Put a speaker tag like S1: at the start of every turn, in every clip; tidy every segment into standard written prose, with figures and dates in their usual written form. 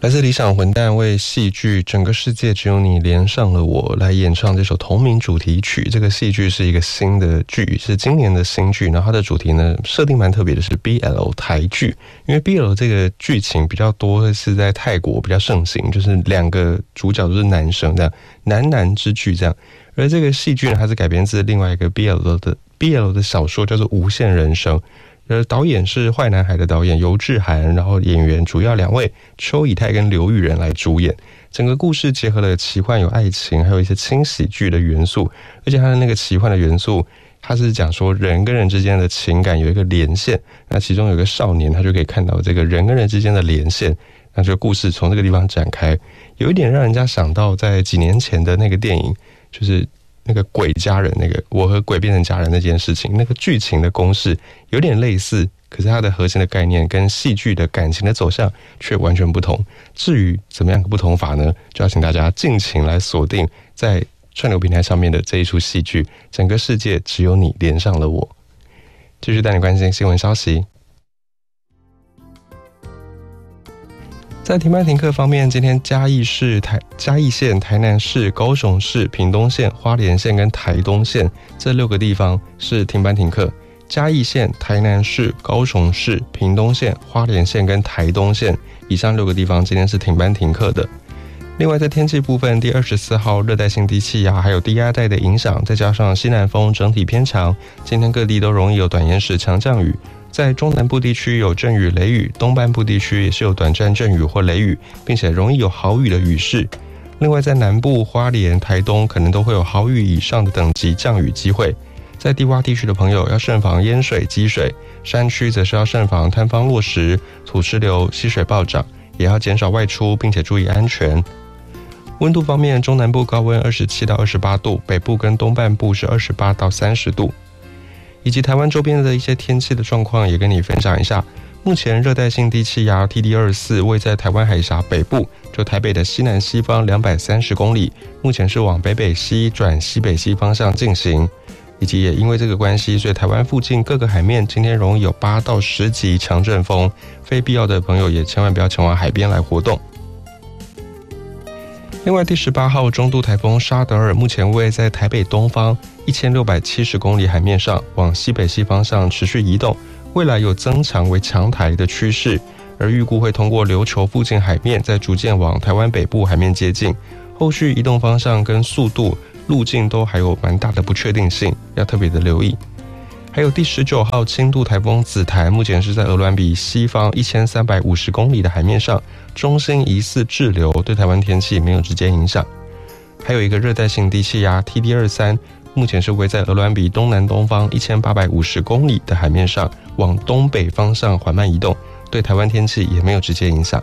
S1: 来自理想混蛋为戏剧《整个世界只有你连上了我》来演唱这首同名主题曲。这个戏剧是一个新的剧，是今年的新剧，然后它的主题呢设定蛮特别的，是 BL 台剧。因为 BL 这个剧情比较多是在泰国比较盛行，就是两个主角都是男生，这样男男之剧这样。而这个戏剧呢，它是改编自另外一个 BL 的小说，叫做《无限人生》。导演是坏男孩的导演游志涵，然后演员主要两位邱以泰跟刘玉仁来主演。整个故事结合了奇幻有爱情，还有一些轻喜剧的元素，而且它的那个奇幻的元素，它是讲说人跟人之间的情感有一个连线，那其中有个少年，他就可以看到这个人跟人之间的连线，那这个故事从这个地方展开，有一点让人家想到在几年前的那个电影，就是那个鬼家人，那个我和鬼变成家人那件事情，那个剧情的公式有点类似，可是它的核心的概念跟戏剧的感情的走向却完全不同。至于怎么样个不同法呢，就要请大家尽情来锁定在串流平台上面的这一出戏剧《整个世界只有你连上了我》。继续带你关心新闻消息。在停班停课方面，今天嘉义县、台南市、高雄市、屏东县、花莲县跟台东县这6个地方是停班停课。嘉义县、台南市、高雄市、屏东县、花莲县跟台东县以上6个地方今天是停班停课的。另外在天气部分，第24号热带性低气压还有低压带的影响，再加上西南风整体偏强，今天各地都容易有短延时强降雨。在中南部地区有阵雨雷雨，东半部地区也是有短暂阵雨或雷雨，并且容易有豪雨的雨势。另外在南部花莲、台东可能都会有豪雨以上的等级降雨机会。在低洼地区的朋友要慎防淹水积水，山区则是要慎防坍方落石、土石流、溪水暴涨，也要减少外出并且注意安全。温度方面，中南部高温27到28度，北部跟东半部是28到30度。以及台湾周边的一些天气的状况也跟你分享一下。目前热带性低气压 TD24 位在台湾海峡北部，就台北的西南西方230公里，目前是往北北西转西北西方向进行。以及也因为这个关系，所以台湾附近各个海面今天容易有8到10级强阵风，非必要的朋友也千万不要前往海边来活动。另外第18号中度台风沙德尔目前位在台北东方1670公里海面上，往西北西方向持续移动，未来有增强为强台的趋势，而预估会通过琉球附近海面，再逐渐往台湾北部海面接近，后续移动方向跟速度、路径都还有蛮大的不确定性，要特别的留意。还有第19号轻度台风紫檀，目前是在鹅銮鼻西方1350公里的海面上，中心疑似滞留，对台湾天气没有直接影响。还有一个热带性低气压 TD23， 目前是位在鹅銮鼻东南东方1850公里的海面上，往东北方向缓慢移动，对台湾天气也没有直接影响。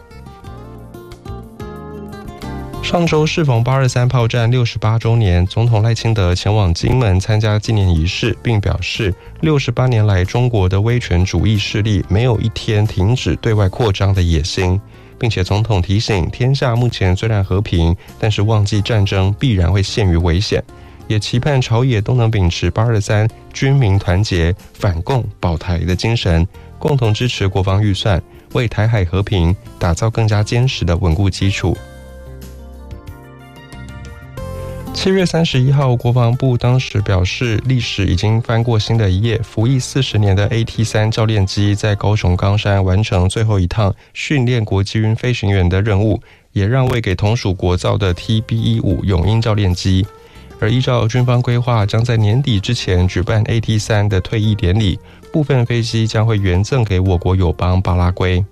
S1: 上周适逢823炮战68周年，总统赖清德前往金门参加纪念仪式，并表示68年来中国的威权主义势力没有一天停止对外扩张的野心，并且总统提醒天下目前虽然和平，但是忘记战争必然会陷于危险，也期盼朝野都能秉持823军民团结、反共保台的精神，共同支持国防预算，为台海和平打造更加坚实的稳固基础。7月31号，国防部当时表示，历史已经翻过新的一页，服役40年的 AT3 教练机在高雄冈山完成最后一趟训练国际军飞行员的任务，也让位给同属国造的 TB15 永鹰教练机。而依照军方规划，将在年底之前举办 AT3 的退役典礼，部分飞机将会原赠给我国友邦巴拉圭。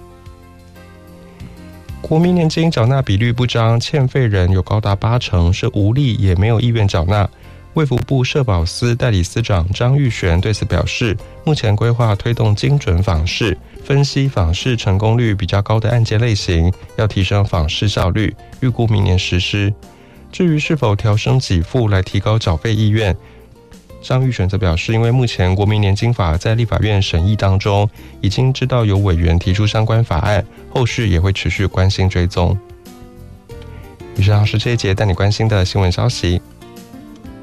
S1: 国民年金缴纳比率不彰，欠费人有高达80%是无力也没有意愿缴纳。卫福部社保司代理司长张玉璇对此表示，目前规划推动精准访视，分析访视成功率比较高的案件类型，要提升访视效率，预估明年实施。至于是否调升给付来提高缴费意愿，张玉璇则表示，因为目前国民年金法在立法院审议当中，已经知道有委员提出相关法案，后续也会持续关心追踪。以上是这一节带你关心的新闻消息。